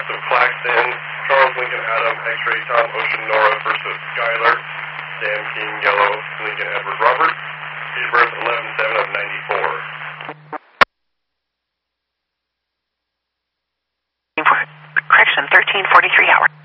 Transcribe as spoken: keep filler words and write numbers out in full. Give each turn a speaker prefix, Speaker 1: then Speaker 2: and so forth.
Speaker 1: West of Claxton, Charles Lincoln Adam, X-Ray Tom Ocean Nora versus Skylar, Sam King Yellow, Lincoln Edward Robert, date of birth eleven seven of ninety-four.
Speaker 2: Correction, thirteen forty-three hours.